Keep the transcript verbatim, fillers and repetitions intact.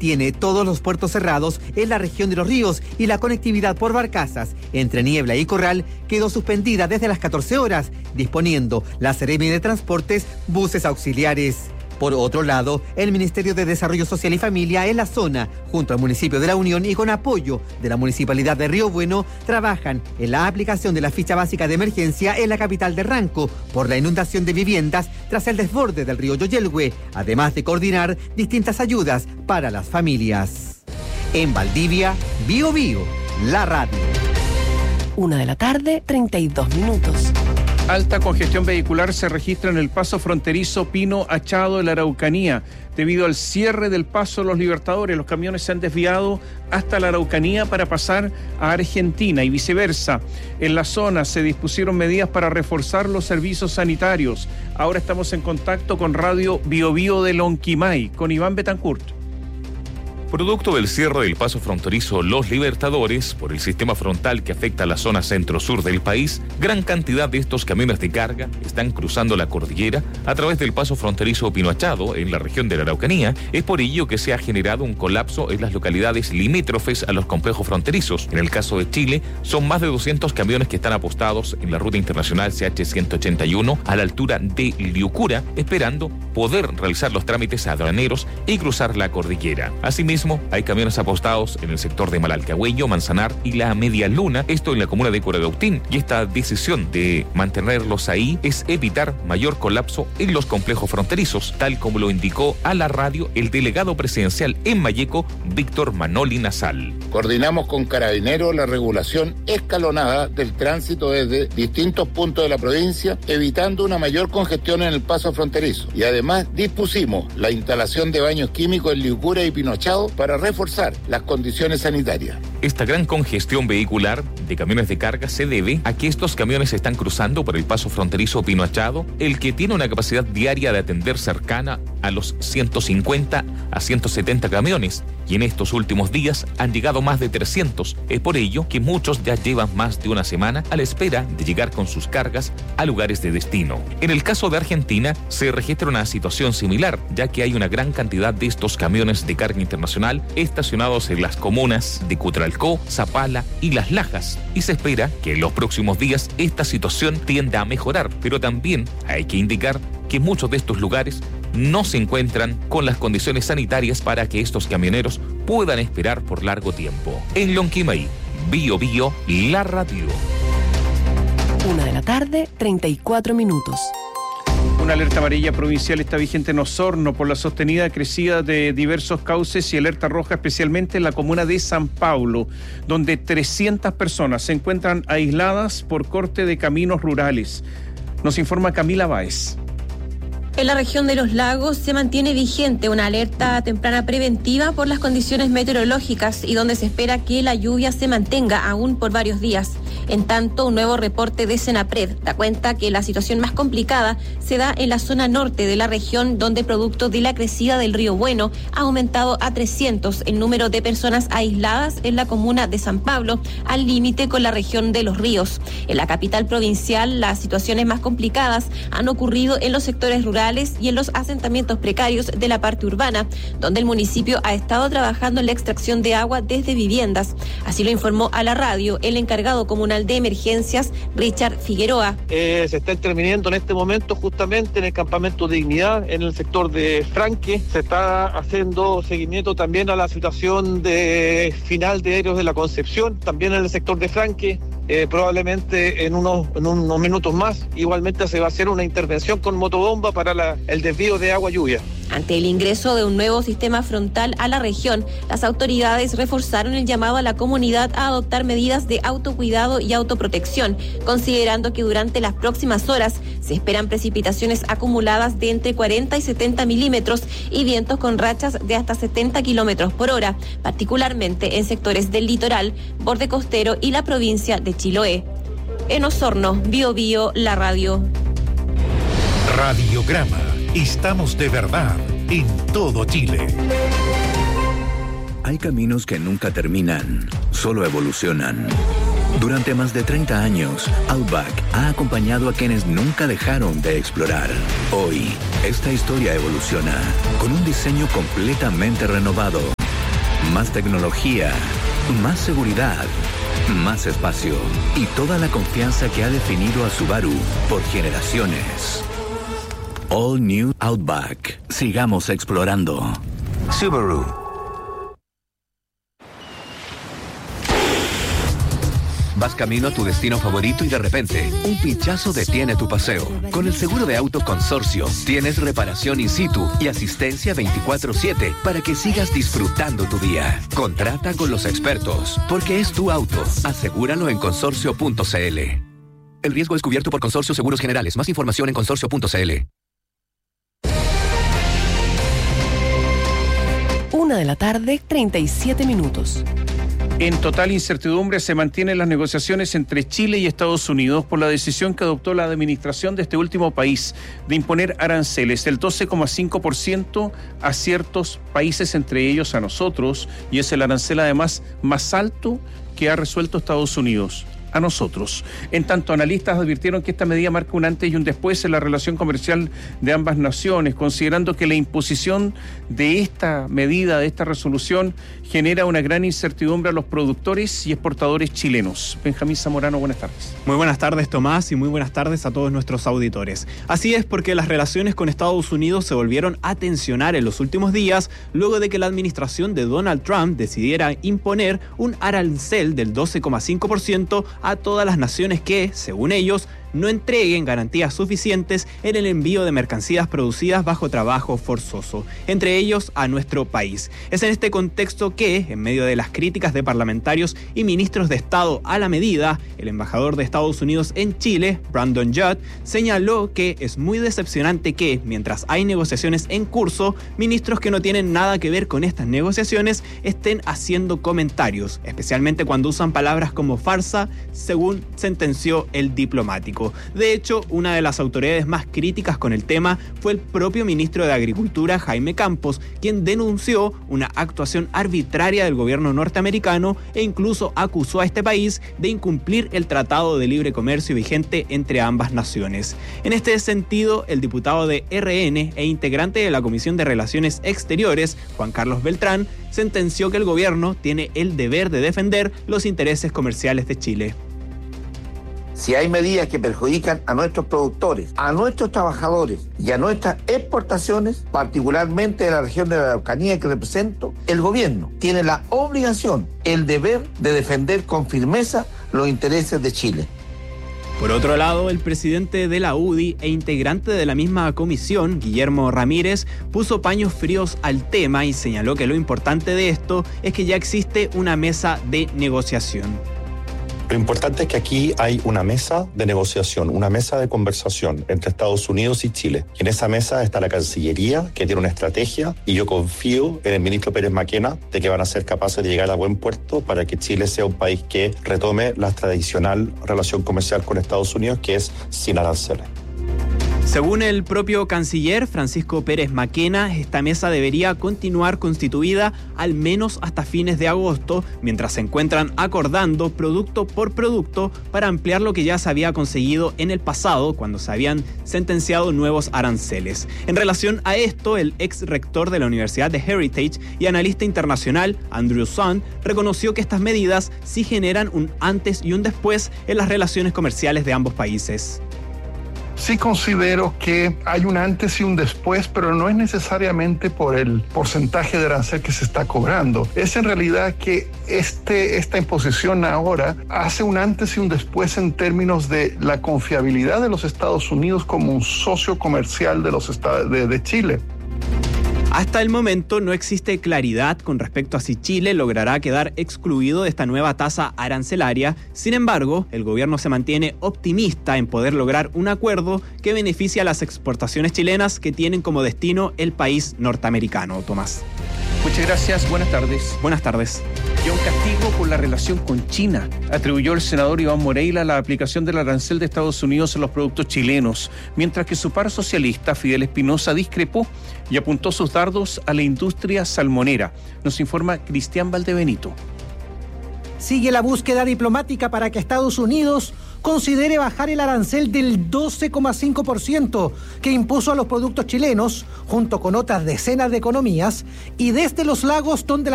tiene todos los puertos cerrados en la región de Los Ríos y la conectividad por barcazas entre Niebla y Corral quedó suspendida desde las catorce horas, disponiendo la Seremi de Transportes buses auxiliares. Por otro lado, el Ministerio de Desarrollo Social y Familia en la zona, junto al municipio de La Unión y con apoyo de la Municipalidad de Río Bueno, trabajan en la aplicación de la ficha básica de emergencia en la capital de Ranco por la inundación de viviendas tras el desborde del río Yoyelhue, además de coordinar distintas ayudas para las familias. En Valdivia, Bío Bío, la radio. Una de la tarde, treinta y dos minutos. Alta congestión vehicular se registra en el paso fronterizo Pino Achado de la Araucanía. Debido al cierre del paso Los Libertadores, los camiones se han desviado hasta la Araucanía para pasar a Argentina y viceversa. En la zona se dispusieron medidas para reforzar los servicios sanitarios. Ahora estamos en contacto con Radio Bío Bío de Lonquimay, con Iván Betancourt. Producto del cierre del paso fronterizo Los Libertadores por el sistema frontal que afecta a la zona centro-sur del país, gran cantidad de estos camiones de carga están cruzando la cordillera a través del paso fronterizo Pino Achado en la región de la Araucanía. Es por ello que se ha generado un colapso en las localidades limítrofes a los complejos fronterizos. En el caso de Chile, son más de doscientos camiones que están apostados en la ruta internacional C H ciento ochenta y uno a la altura de Liucura, esperando poder realizar los trámites aduaneros y cruzar la cordillera. Asimismo, hay camiones apostados en el sector de Malalcahuello, Manzanar y la Media Luna, esto en la comuna de Curacautín, y esta decisión de mantenerlos ahí es evitar mayor colapso en los complejos fronterizos, tal como lo indicó a la radio el delegado presidencial en Malleco, Víctor Manoli Nasal. Coordinamos con Carabineros la regulación escalonada del tránsito desde distintos puntos de la provincia, evitando una mayor congestión en el paso fronterizo, y además dispusimos la instalación de baños químicos en Liucura y Pino Achado para reforzar las condiciones sanitarias. Esta gran congestión vehicular de camiones de carga se debe a que estos camiones están cruzando por el paso fronterizo Pino Achado, el que tiene una capacidad diaria de atender cercana a los ciento cincuenta a ciento setenta camiones, y en estos últimos días han llegado más de trescientos. Es por ello que muchos ya llevan más de una semana a la espera de llegar con sus cargas a lugares de destino. En el caso de Argentina se registra una situación similar, ya que hay una gran cantidad de estos camiones de carga internacional estacionados en las comunas de Cutralcó, Zapala y Las Lajas, y se espera que en los próximos días esta situación tienda a mejorar, pero también hay que indicar que muchos de estos lugares no se encuentran con las condiciones sanitarias para que estos camioneros puedan esperar por largo tiempo. En Lonquimay, Bío Bío, la radio. Una de la tarde, treinta y cuatro minutos. Una alerta amarilla provincial está vigente en Osorno por la sostenida crecida de diversos cauces y alerta roja especialmente en la comuna de San Pablo, donde trescientas personas se encuentran aisladas por corte de caminos rurales. Nos informa Camila Báez. En la región de Los Lagos se mantiene vigente una alerta temprana preventiva por las condiciones meteorológicas y donde se espera que la lluvia se mantenga aún por varios días. En tanto, un nuevo reporte de Senapred da cuenta que la situación más complicada se da en la zona norte de la región, donde producto de la crecida del río Bueno ha aumentado a trescientos el número de personas aisladas en la comuna de San Pablo, al límite con la región de Los Ríos. En la capital provincial, las situaciones más complicadas han ocurrido en los sectores rurales y en los asentamientos precarios de la parte urbana, donde el municipio ha estado trabajando en la extracción de agua desde viviendas. Así lo informó a la radio el encargado comunal de emergencias, Richard Figueroa. Eh, se está interviniendo en este momento justamente en el campamento Dignidad, en el sector de Franque. Se está haciendo seguimiento también a la situación de final de Héroes de la Concepción, también en el sector de Franque. Eh, probablemente en unos, en unos minutos más igualmente se va a hacer una intervención con motobomba para la, el desvío de agua lluvia. Ante el ingreso de un nuevo sistema frontal a la región, las autoridades reforzaron el llamado a la comunidad a adoptar medidas de autocuidado y autoprotección, considerando que durante las próximas horas se esperan precipitaciones acumuladas de entre cuarenta y setenta milímetros y vientos con rachas de hasta setenta kilómetros por hora, particularmente en sectores del litoral, borde costero y la provincia de Chiloé. En Osorno, Bío Bío, la radio. Radiograma. Estamos de verdad en todo Chile. Hay caminos que nunca terminan, solo evolucionan. Durante más de treinta años, Outback ha acompañado a quienes nunca dejaron de explorar. Hoy, esta historia evoluciona con un diseño completamente renovado, Más tecnología, más seguridad, más espacio y toda la confianza que ha definido a Subaru por generaciones. All New Outback. Sigamos explorando. Subaru. Vas camino a tu destino favorito y de repente, un pinchazo detiene tu paseo. Con el seguro de auto Consorcio, tienes reparación in situ y asistencia veinticuatro siete para que sigas disfrutando tu día. Contrata con los expertos, porque es tu auto. Asegúralo en consorcio punto c l. El riesgo es cubierto por Consorcio Seguros Generales. Más información en consorcio punto c l. Una de la tarde, treinta y siete minutos. En total incertidumbre se mantienen las negociaciones entre Chile y Estados Unidos por la decisión que adoptó la administración de este último país de imponer aranceles del doce coma cinco por ciento a ciertos países, entre ellos a nosotros, y es el arancel además más alto que ha resuelto Estados Unidos. A nosotros. En tanto, analistas advirtieron que esta medida marca un antes y un después en la relación comercial de ambas naciones, considerando que la imposición de esta medida, de esta resolución, genera una gran incertidumbre a los productores y exportadores chilenos. Benjamín Zamorano, buenas tardes. Muy buenas tardes, Tomás, y muy buenas tardes a todos nuestros auditores. Así es, porque las relaciones con Estados Unidos se volvieron a tensionar en los últimos días, luego de que la administración de Donald Trump decidiera imponer un arancel del doce coma cinco por ciento a todas las naciones que, según ellos, no entreguen garantías suficientes en el envío de mercancías producidas bajo trabajo forzoso, entre ellos a nuestro país. Es en este contexto que, en medio de las críticas de parlamentarios y ministros de Estado a la medida, el embajador de Estados Unidos en Chile, Brandon Judd, señaló que es muy decepcionante que, mientras hay negociaciones en curso, ministros que no tienen nada que ver con estas negociaciones estén haciendo comentarios, especialmente cuando usan palabras como farsa, según sentenció el diplomático. De hecho, una de las autoridades más críticas con el tema fue el propio ministro de Agricultura, Jaime Campos, quien denunció una actuación arbitraria del gobierno norteamericano e incluso acusó a este país de incumplir el Tratado de Libre Comercio vigente entre ambas naciones. En este sentido, el diputado de R N e integrante de la Comisión de Relaciones Exteriores, Juan Carlos Beltrán, sentenció que el gobierno tiene el deber de defender los intereses comerciales de Chile. Si hay medidas que perjudican a nuestros productores, a nuestros trabajadores y a nuestras exportaciones, particularmente de la región de la Araucanía que represento, el gobierno tiene la obligación, el deber de defender con firmeza los intereses de Chile. Por otro lado, el presidente de la U D I e integrante de la misma comisión, Guillermo Ramírez, puso paños fríos al tema y señaló que lo importante de esto es que ya existe una mesa de negociación. Lo importante es que aquí hay una mesa de negociación, una mesa de conversación entre Estados Unidos y Chile. Y en esa mesa está la Cancillería, que tiene una estrategia, y yo confío en el ministro Pérez Maquena de que van a ser capaces de llegar a buen puerto para que Chile sea un país que retome la tradicional relación comercial con Estados Unidos, que es sin aranceles. Según el propio canciller Francisco Pérez Maquena, esta mesa debería continuar constituida al menos hasta fines de agosto, mientras se encuentran acordando producto por producto para ampliar lo que ya se había conseguido en el pasado, cuando se habían sentenciado nuevos aranceles. En relación a esto, el ex rector de la Universidad de Heritage y analista internacional, Andrew Sun, reconoció que estas medidas sí generan un antes y un después en las relaciones comerciales de ambos países. Sí considero que hay un antes y un después, pero no es necesariamente por el porcentaje de arancel que se está cobrando. Es en realidad que este, esta imposición ahora hace un antes y un después en términos de la confiabilidad de los Estados Unidos como un socio comercial de, los estados, de, de Chile. Hasta el momento no existe claridad con respecto a si Chile logrará quedar excluido de esta nueva tasa arancelaria. Sin embargo, el gobierno se mantiene optimista en poder lograr un acuerdo que beneficie a las exportaciones chilenas que tienen como destino el país norteamericano. Tomás. Muchas gracias, buenas tardes. Buenas tardes. Y un castigo por la relación con China atribuyó el senador Iván Moreira la aplicación del arancel de Estados Unidos en los productos chilenos, mientras que su par socialista, Fidel Espinosa, discrepó y apuntó sus dardos a la industria salmonera. Nos informa Cristian Valdebenito. Sigue la búsqueda diplomática para que Estados Unidos considere bajar el arancel del doce coma cinco por ciento que impuso a los productos chilenos, junto con otras decenas de economías, y desde los lagos donde la